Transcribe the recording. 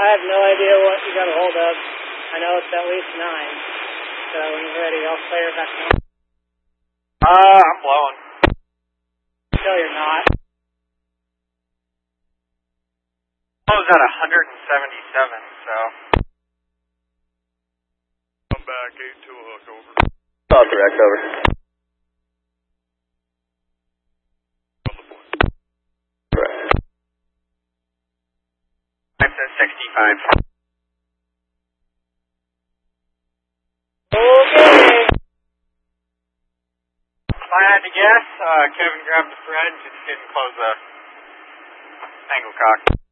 have no idea what you got a hold of. I know it's at least 9. So when you're ready, I'll flare back on. I'm blowing. No, you're not. I was at 177, so. Come back, 8 to a hook, over. Oh, correct, over. Correct. 65. Okay. If I had to guess, Kevin grabbed the thread, just didn't close the angle cock.